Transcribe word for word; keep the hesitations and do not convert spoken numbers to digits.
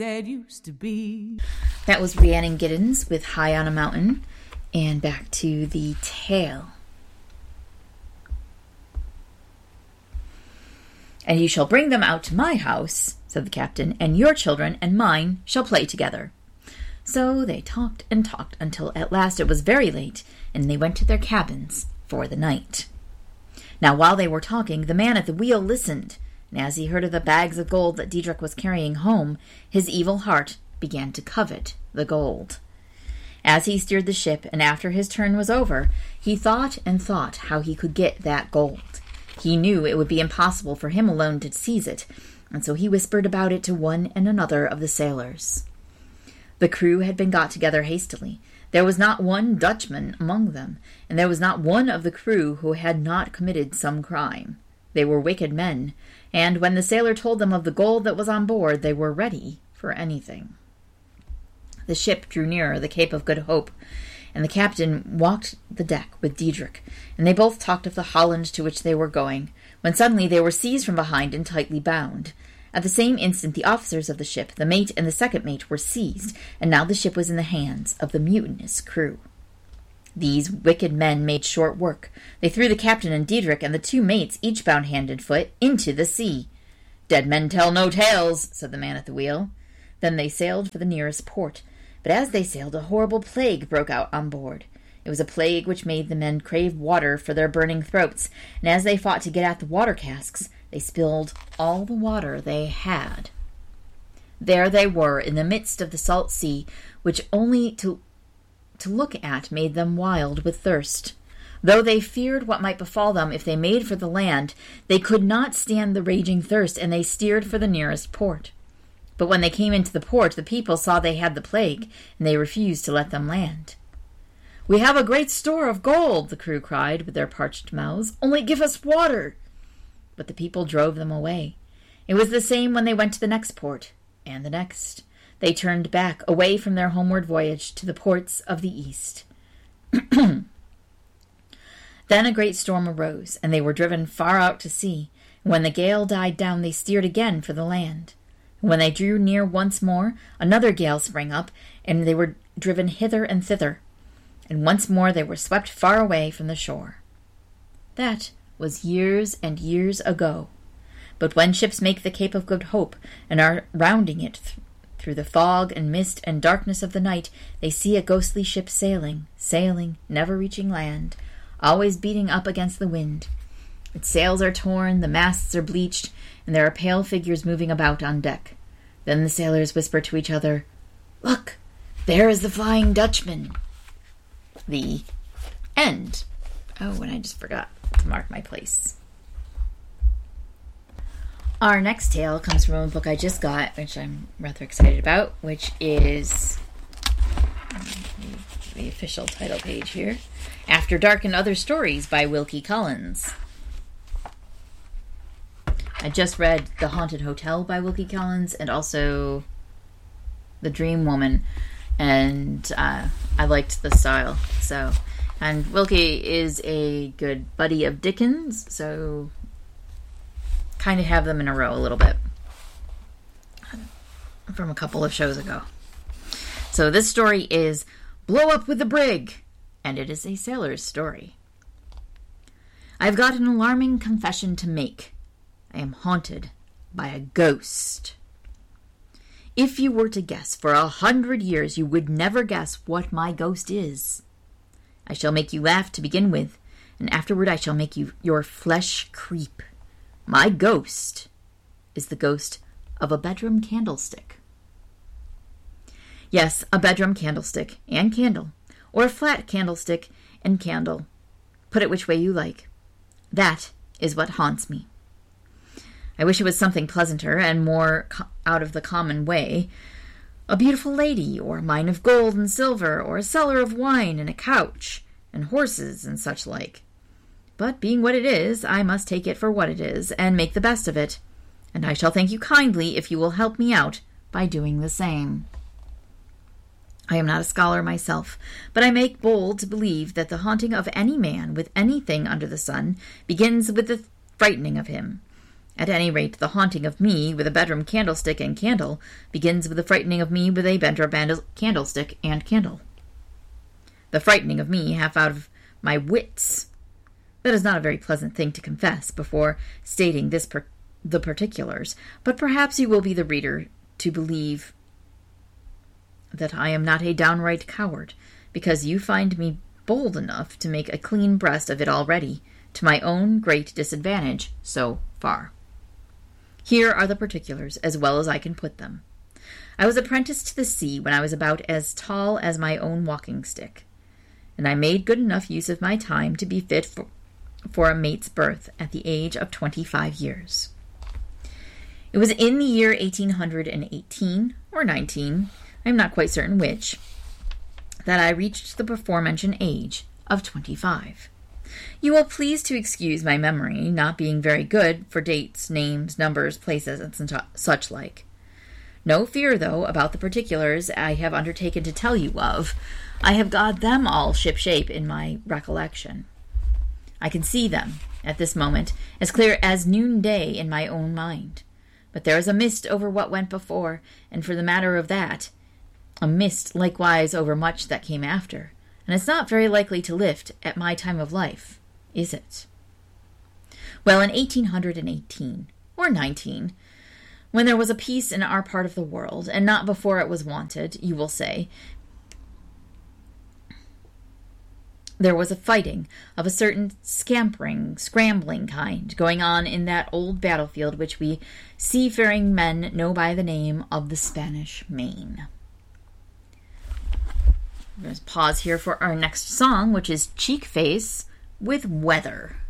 That used to be. That was Rhiannon Giddens with High on a Mountain. And back to the tale. And you shall bring them out to my house, said the captain, and your children and mine shall play together. So they talked and talked until at last it was very late, and they went to their cabins for the night. Now while they were talking, the man at the wheel listened, and as he heard of the bags of gold that Diedrich was carrying home, his evil heart began to covet the gold. As he steered the ship, and after his turn was over, he thought and thought how he could get that gold. He knew it would be impossible for him alone to seize it, and so he whispered about it to one and another of the sailors. The crew had been got together hastily. There was not one Dutchman among them, and there was not one of the crew who had not committed some crime. They were wicked men, and when the sailor told them of the gold that was on board, they were ready for anything. The ship drew nearer the Cape of Good Hope, and the captain walked the deck with Diedrich, and they both talked of the Holland to which they were going, when suddenly they were seized from behind and tightly bound. At the same instant the officers of the ship, the mate and the second mate, were seized, and now the ship was in the hands of the mutinous crew. These wicked men made short work. They threw the captain and Diedrich and the two mates, each bound hand and foot, into the sea. "Dead men tell no tales," said the man at the wheel. Then they sailed for the nearest port. But as they sailed, a horrible plague broke out on board. It was a plague which made the men crave water for their burning throats, and as they fought to get at the water casks, they spilled all the water they had. There they were in the midst of the salt sea, which only to to look at made them wild with thirst. Though they feared what might befall them if they made for the land, they could not stand the raging thirst, and they steered for the nearest port. But when they came into the port, the people saw they had the plague, and they refused to let them land. "We have a great store of gold," the crew cried with their parched mouths. "Only give us water." But the people drove them away. It was the same when they went to the next port, and the next. They turned back, away from their homeward voyage to the ports of the east. Then a great storm arose, and they were driven far out to sea. And when the gale died down, they steered again for the land. And when they drew near once more, another gale sprang up, and they were driven hither and thither. And once more they were swept far away from the shore. That was years and years ago. But when ships make the Cape of Good Hope, and are rounding it th- through the fog and mist and darkness of the night, they see a ghostly ship sailing, sailing, never reaching land, always beating up against the wind. Its sails are torn, the masts are bleached, and there are pale figures moving about on deck. Then the sailors whisper to each other, "Look, there is the Flying Dutchman." The end. Oh, and I just forgot to mark my place. Our next tale comes from a book I just got, which I'm rather excited about, which is the official title page here, After Dark and Other Stories by Wilkie Collins. I just read The Haunted Hotel by Wilkie Collins and also The Dream Woman, and uh, I liked the style. So, and Wilkie is a good buddy of Dickens, so kind of have them in a row a little bit from a couple of shows ago. So this story is Blow Up with the Brig, and it is a sailor's story. I've got an alarming confession to make. I am haunted by a ghost. If you were to guess for a hundred years, you would never guess what my ghost is. I shall make you laugh to begin with, and afterward I shall make you your flesh creep. My ghost is the ghost of a bedroom candlestick. Yes, a bedroom candlestick and candle, or a flat candlestick and candle. Put it which way you like. That is what haunts me. I wish it was something pleasanter and more co- out of the common way. A beautiful lady, or a mine of gold and silver, or a cellar of wine and a couch, and horses and such like. But being what it is, I must take it for what it is, and make the best of it. And I shall thank you kindly if you will help me out by doing the same. I am not a scholar myself, but I make bold to believe that the haunting of any man with anything under the sun begins with the frightening of him. At any rate, the haunting of me with a bedroom candlestick and candle begins with the frightening of me with a bedroom candlestick and candle. The frightening of me half out of my wits. That is not a very pleasant thing to confess before stating this per- the particulars, but perhaps you will be the reader to believe that I am not a downright coward, because you find me bold enough to make a clean breast of it already, to my own great disadvantage so far. Here are the particulars, as well as I can put them. I was apprenticed to the sea when I was about as tall as my own walking-stick, and I made good enough use of my time to be fit for, for a mate's berth at the age of twenty-five years. It was in the year eighteen eighteen, or nineteen, I am not quite certain which, that I reached the before-mentioned age of twenty-five. You will please to excuse my memory not being very good for dates, names, numbers, places, and such like. No fear, though, about the particulars I have undertaken to tell you of. I have got them all ship-shape in my recollection. I can see them, at this moment, as clear as noonday in my own mind. But there is a mist over what went before, and for the matter of that, a mist likewise over much that came after, and it's not very likely to lift at my time of life, is it? Well, in eighteen eighteen, or nineteen, when there was a peace in our part of the world, and not before it was wanted, you will say, there was a fighting of a certain scampering, scrambling kind going on in that old battlefield which we seafaring men know by the name of the Spanish Main. I'm going to pause here for our next song, which is Cheek Face with Weather.